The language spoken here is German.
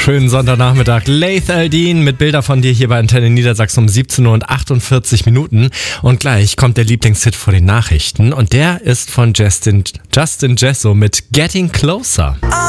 Schönen Sonntagnachmittag. Laith Al-Deen mit Bilder von dir hier bei Antenne Niedersachsen um 17 Uhr und 48 Minuten. Und gleich kommt der Lieblingshit vor den Nachrichten. Und der ist von Justin Jesso mit Getting Closer.